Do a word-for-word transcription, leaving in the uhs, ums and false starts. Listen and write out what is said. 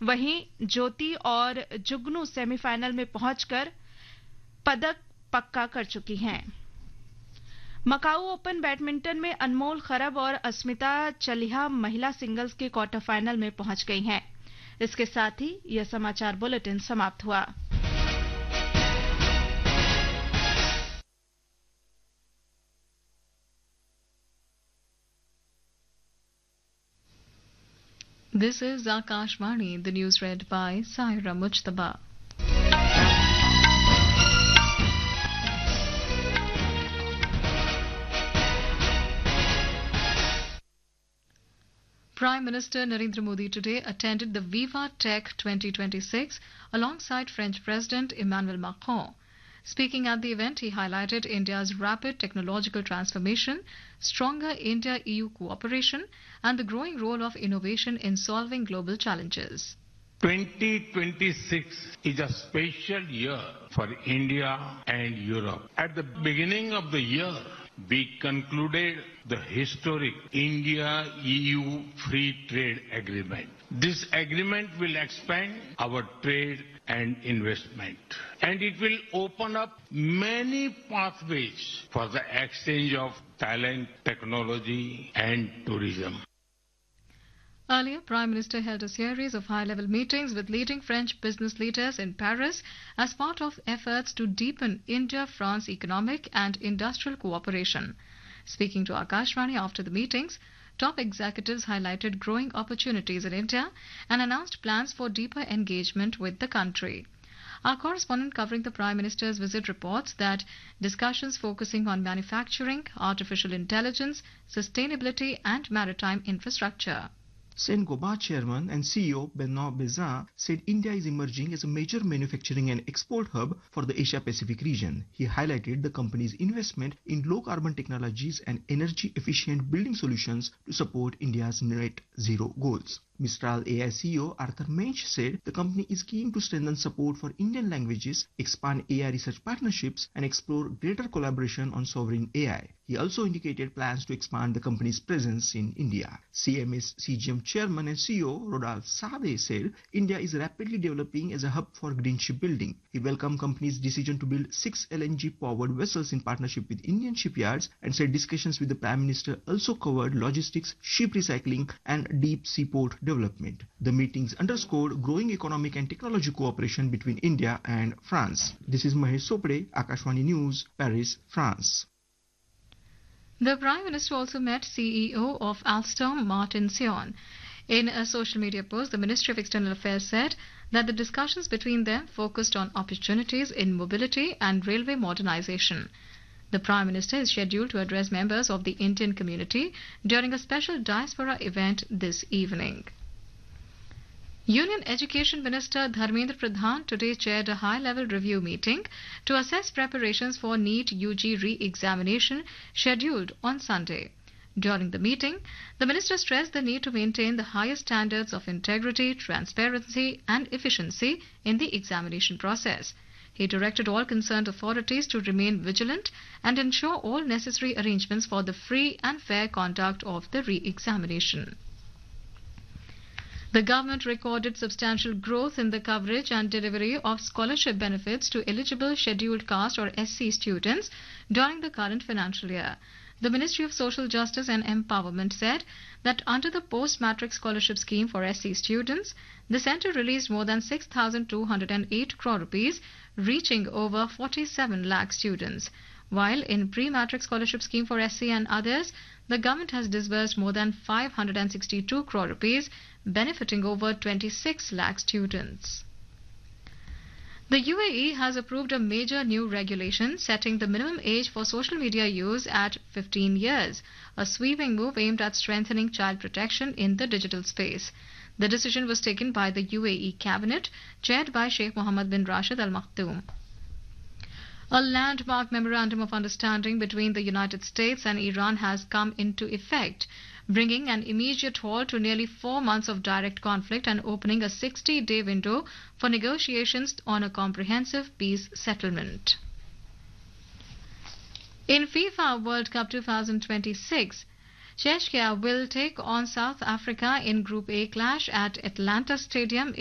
वहीं ज्योति और जुगनू सेमीफाइनल में पहुंचकर पदक पक्का कर चुकी हैं। मकाऊ ओपन बैडमिंटन में अनमोल खरब और अस्मिता चलिहा महिला सिंगल्स के क्वार्टर फाइनल में पहुंच गई हैं। इसके साथ ही यह समाचार बुलेटिन समाप्त हुआ। This is Akashvani, the news read by Saira Mujtaba. Prime Minister Narendra Modi today attended the Viva Tech twenty twenty-six alongside French President Emmanuel Macron. Speaking at the event, he highlighted India's rapid technological transformation, stronger India-E U cooperation, and the growing role of innovation in solving global challenges. twenty twenty-six is a special year for India and Europe. At the beginning of the year, we concluded the historic India-E U Free Trade Agreement. This agreement will expand our trade and investment, and it will open up many pathways for the exchange of talent, technology, and tourism. Earlier, Prime Minister held a series of high-level meetings with leading French business leaders in Paris as part of efforts to deepen India-France economic and industrial cooperation. Speaking to Akashvani after the meetings, top executives highlighted growing opportunities in India and announced plans for deeper engagement with the country. Our correspondent covering the Prime Minister's visit reports that discussions focusing on manufacturing, artificial intelligence, sustainability and maritime infrastructure. Saint-Gobain chairman and C E O Bernard Bezin said India is emerging as a major manufacturing and export hub for the Asia-Pacific region. He highlighted the company's investment in low-carbon technologies and energy-efficient building solutions to support India's net zero goals. Mistral A I C E O Arthur Mensch said the company is keen to strengthen support for Indian languages, expand A I research partnerships, and explore greater collaboration on sovereign A I. He also indicated plans to expand the company's presence in India. C M S C G M chairman and C E O Rodolphe Saadé said India is rapidly developing as a hub for green shipbuilding. He welcomed company's decision to build six L N G-powered vessels in partnership with Indian shipyards and said discussions with the Prime Minister also covered logistics, ship recycling, and deep seaport development. The meetings underscored growing economic and technology cooperation between India and France. This is Mahesh Sopade, Akashvani News, Paris, France. The Prime Minister also met C E O of Alstom, Martin Sion. In a social media post, the Ministry of External Affairs said that the discussions between them focused on opportunities in mobility and railway modernization. The Prime Minister is scheduled to address members of the Indian community during a special diaspora event this evening. Union Education Minister Dharmendra Pradhan today chaired a high-level review meeting to assess preparations for NEET U G re-examination scheduled on Sunday. During the meeting, the minister stressed the need to maintain the highest standards of integrity, transparency and efficiency in the examination process. He directed all concerned authorities to remain vigilant and ensure all necessary arrangements for the free and fair conduct of the re-examination. The government recorded substantial growth in the coverage and delivery of scholarship benefits to eligible scheduled caste or S C students during the current financial year. The Ministry of Social Justice and Empowerment said that under the post-matric scholarship scheme for S C students, the centre released more than six thousand two hundred eight crore rupees, reaching over forty-seven lakh students. While in pre-matric scholarship scheme for S C and others, the government has disbursed more than five hundred sixty-two crore rupees, benefiting over twenty-six lakh students. The U A E has approved a major new regulation setting the minimum age for social media use at fifteen years, a sweeping move aimed at strengthening child protection in the digital space. The decision was taken by the U A E cabinet, chaired by Sheikh Mohammed bin Rashid Al Maktoum. A landmark memorandum of understanding between the United States and Iran has come into effect, bringing an immediate halt to nearly four months of direct conflict and opening a sixty-day window for negotiations on a comprehensive peace settlement. In FIFA World Cup twenty twenty-six, Czechia will take on South Africa in Group A clash at Atlanta Stadium